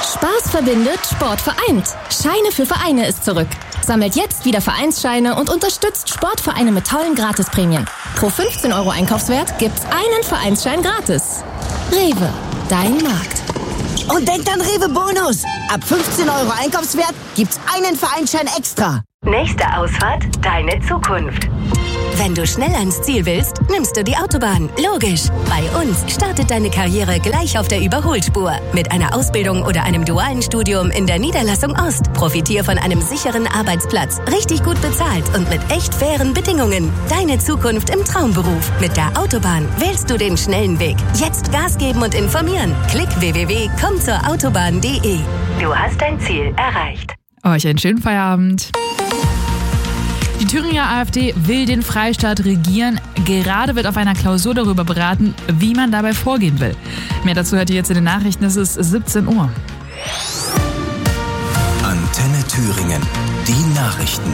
Spaß verbindet, Sport vereint. Scheine für Vereine ist zurück. Sammelt jetzt wieder Vereinsscheine und unterstützt Sportvereine mit tollen Gratisprämien. Pro 15 € Einkaufswert gibt's einen Vereinsschein gratis. Rewe, dein Markt. Und denkt an Rewe Bonus. Ab 15 € Einkaufswert gibt's einen Vereinsschein extra. Nächste Ausfahrt, deine Zukunft. Wenn du schnell ans Ziel willst, nimmst du die Autobahn. Logisch. Bei uns startet deine Karriere gleich auf der Überholspur. Mit einer Ausbildung oder einem dualen Studium in der Niederlassung Ost. Profitier von einem sicheren Arbeitsplatz, richtig gut bezahlt und mit echt fairen Bedingungen. Deine Zukunft im Traumberuf. Mit der Autobahn wählst du den schnellen Weg. Jetzt Gas geben und informieren. Klick www.kommzurautobahn.de. Du hast dein Ziel erreicht. Euch einen schönen Feierabend. Die Thüringer AfD will den Freistaat regieren. Gerade wird auf einer Klausur darüber beraten, wie man dabei vorgehen will. Mehr dazu hört ihr jetzt in den Nachrichten. Es ist 17 Uhr. Antenne Thüringen. Die Nachrichten.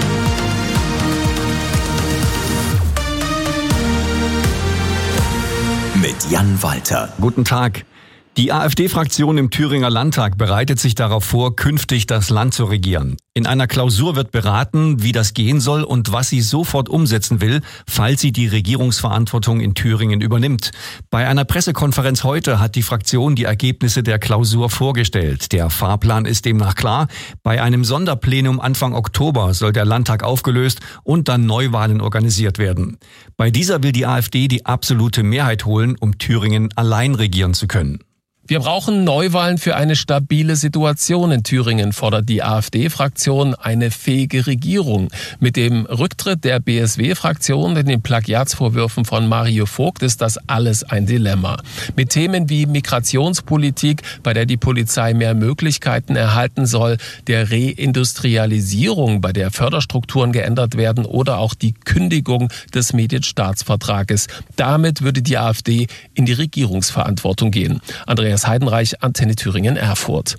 Mit Jan Walter. Guten Tag. Die AfD-Fraktion im Thüringer Landtag bereitet sich darauf vor, künftig das Land zu regieren. In einer Klausur wird beraten, wie das gehen soll und was sie sofort umsetzen will, falls sie die Regierungsverantwortung in Thüringen übernimmt. Bei einer Pressekonferenz heute hat die Fraktion die Ergebnisse der Klausur vorgestellt. Der Fahrplan ist demnach klar. Bei einem Sonderplenum Anfang Oktober soll der Landtag aufgelöst und dann Neuwahlen organisiert werden. Bei dieser will die AfD die absolute Mehrheit holen, um Thüringen allein regieren zu können. Wir brauchen Neuwahlen für eine stabile Situation in Thüringen, fordert die AfD-Fraktion eine fähige Regierung. Mit dem Rücktritt der BSW-Fraktion und den Plagiatsvorwürfen von Mario Vogt ist das alles ein Dilemma. Mit Themen wie Migrationspolitik, bei der die Polizei mehr Möglichkeiten erhalten soll, der Reindustrialisierung, bei der Förderstrukturen geändert werden oder auch die Kündigung des Medienstaatsvertrages. Damit würde die AfD in die Regierungsverantwortung gehen. Andreas Heidenreich, Antenne Thüringen, Erfurt.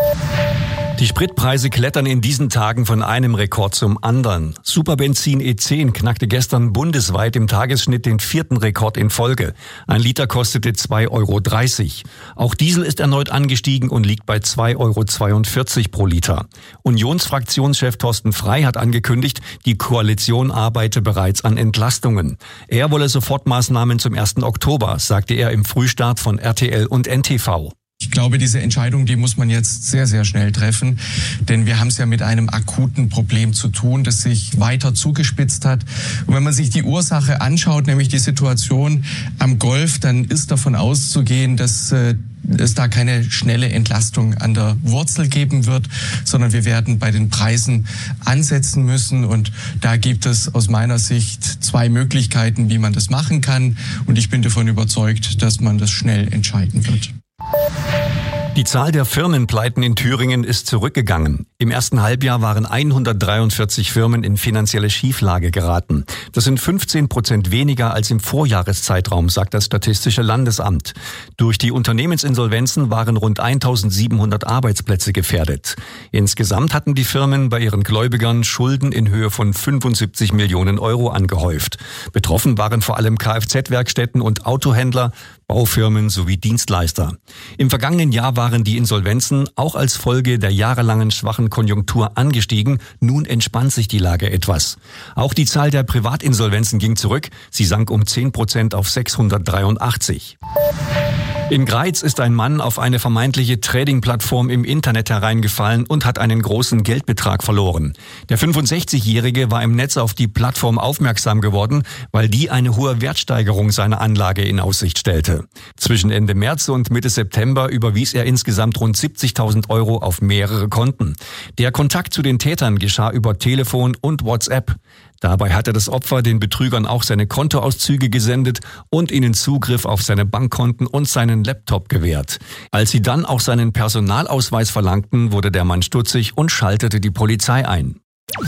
Die Spritpreise klettern in diesen Tagen von einem Rekord zum anderen. Superbenzin E10 knackte gestern bundesweit im Tagesschnitt den 4. Rekord in Folge. Ein Liter kostete 2,30 €. Auch Diesel ist erneut angestiegen und liegt bei 2,42 € pro Liter. Unionsfraktionschef Thorsten Frey hat angekündigt, die Koalition arbeite bereits an Entlastungen. Er wolle Sofortmaßnahmen zum 1. Oktober, sagte er im Frühstart von RTL und NTV. Ich glaube, diese Entscheidung, die muss man jetzt sehr, sehr schnell treffen, denn wir haben es ja mit einem akuten Problem zu tun, das sich weiter zugespitzt hat. Und wenn man sich die Ursache anschaut, nämlich die Situation am Golf, dann ist davon auszugehen, dass es da keine schnelle Entlastung an der Wurzel geben wird, sondern wir werden bei den Preisen ansetzen müssen. Und da gibt es aus meiner Sicht 2 Möglichkeiten, wie man das machen kann. Und ich bin davon überzeugt, dass man das schnell entscheiden wird. Die Zahl der Firmenpleiten in Thüringen ist zurückgegangen. Im ersten Halbjahr waren 143 Firmen in finanzielle Schieflage geraten. Das sind 15% weniger als im Vorjahreszeitraum, sagt das Statistische Landesamt. Durch die Unternehmensinsolvenzen waren rund 1700 Arbeitsplätze gefährdet. Insgesamt hatten die Firmen bei ihren Gläubigern Schulden in Höhe von 75 Millionen € angehäuft. Betroffen waren vor allem Kfz-Werkstätten und Autohändler, Baufirmen sowie Dienstleister. Im vergangenen Jahr waren die Insolvenzen auch als Folge der jahrelangen schwachen Konjunktur angestiegen. Nun entspannt sich die Lage etwas. Auch die Zahl der Privatinsolvenzen ging zurück. Sie sank um 10% auf 683. In Greiz ist ein Mann auf eine vermeintliche Trading-Plattform im Internet hereingefallen und hat einen großen Geldbetrag verloren. Der 65-Jährige war im Netz auf die Plattform aufmerksam geworden, weil die eine hohe Wertsteigerung seiner Anlage in Aussicht stellte. Zwischen Ende März und Mitte September überwies er insgesamt rund 70.000 € auf mehrere Konten. Der Kontakt zu den Tätern geschah über Telefon und WhatsApp. Dabei hatte das Opfer den Betrügern auch seine Kontoauszüge gesendet und ihnen Zugriff auf seine Bankkonten und seinen Laptop gewährt. Als sie dann auch seinen Personalausweis verlangten, wurde der Mann stutzig und schaltete die Polizei ein.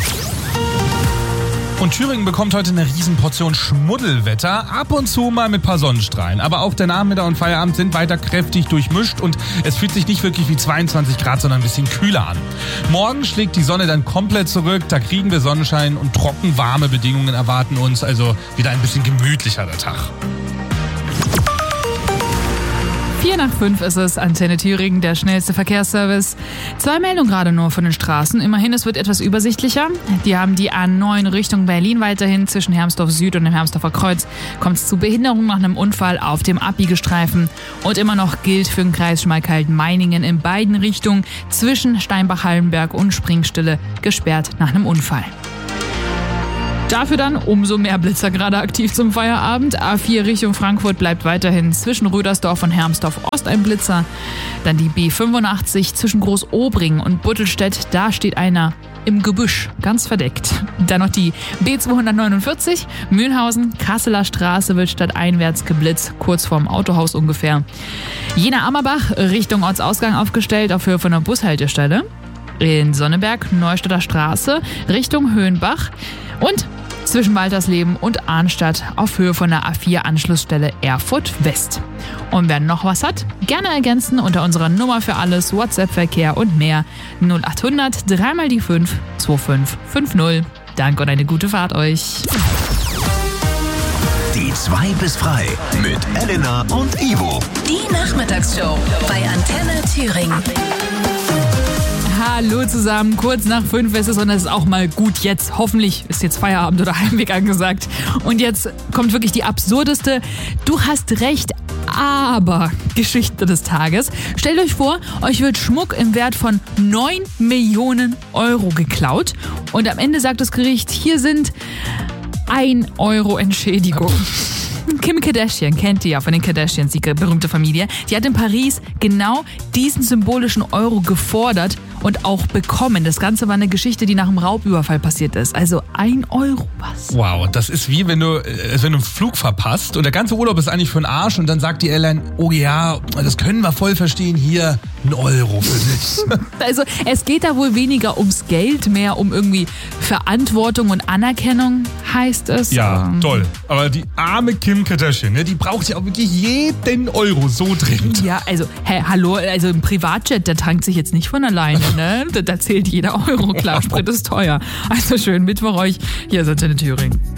Und Thüringen bekommt heute eine Riesenportion Schmuddelwetter, ab und zu mal mit ein paar Sonnenstrahlen. Aber auch der Nachmittag und Feierabend sind weiter kräftig durchmischt und es fühlt sich nicht wirklich wie 22 Grad, sondern ein bisschen kühler an. Morgen schlägt die Sonne dann komplett zurück, da kriegen wir Sonnenschein und trocken warme Bedingungen erwarten uns, also wieder ein bisschen gemütlicherer Tag. 4:05 ist es, Antenne Thüringen, der schnellste Verkehrsservice. 2 Meldungen gerade nur von den Straßen. Immerhin, es wird etwas übersichtlicher. Die haben die A9 Richtung Berlin weiterhin. Zwischen Hermsdorf Süd und dem Hermsdorfer Kreuz kommt es zu Behinderung nach einem Unfall auf dem Abbiegestreifen. Und immer noch gilt für den Kreis Schmalkalden-Meiningen in beiden Richtungen zwischen Steinbach-Hallenberg und Springstille gesperrt nach einem Unfall. Dafür dann umso mehr Blitzer gerade aktiv zum Feierabend. A4 Richtung Frankfurt bleibt weiterhin zwischen Rüdersdorf und Hermsdorf Ost ein Blitzer. Dann die B85 zwischen Großobringen und Buttelstedt. Da steht einer im Gebüsch, ganz verdeckt. Dann noch die B249 Mühlhausen, Kasseler Straße wird stadteinwärts geblitzt, kurz vorm Autohaus ungefähr. Jena-Ammerbach Richtung Ortsausgang aufgestellt auf Höhe von der Bushaltestelle. In Sonneberg Neustädter Straße Richtung Höhenbach und zwischen Waltersleben und Arnstadt auf Höhe von der A4-Anschlussstelle Erfurt West. Und wer noch was hat, gerne ergänzen unter unserer Nummer für alles, WhatsApp-Verkehr und mehr 0800 3x5 2550. Danke und eine gute Fahrt euch. Die 2 bis frei mit Elena und Ivo. Die Nachmittagsshow bei Antenne Thüringen. Hallo zusammen, kurz nach 5 ist es und es ist auch mal gut jetzt. Hoffentlich ist jetzt Feierabend oder Heimweg angesagt. Und jetzt kommt wirklich die absurdeste, du hast recht, aber Geschichte des Tages. Stellt euch vor, euch wird Schmuck im Wert von 9 Millionen Euro geklaut und am Ende sagt das Gericht, hier sind 1 Euro Entschädigung. Kim Kardashian, kennt ihr ja von den Kardashians, die berühmte Familie. Die hat in Paris genau diesen symbolischen Euro gefordert und auch bekommen. Das Ganze war eine Geschichte, die nach einem Raubüberfall passiert ist. Also 1 Euro, was? Wow, das ist wie wenn du einen Flug verpasst und der ganze Urlaub ist eigentlich für den Arsch und dann sagt die Airline, oh ja, das können wir voll verstehen, hier 1 Euro für dich. Also es geht da wohl weniger ums Geld, mehr um irgendwie Verantwortung und Anerkennung, heißt es. Ja, toll. Aber die arme Kim Kardashian, ne, die braucht ja auch wirklich jeden Euro so dringend. Ja, also, hallo, also ein Privatjet, der tankt sich jetzt nicht von alleine, ne? Da zählt jeder Euro, klar, Sprit ist teuer. Also schön Mittwoch euch, hier ist Antenne Thüringen.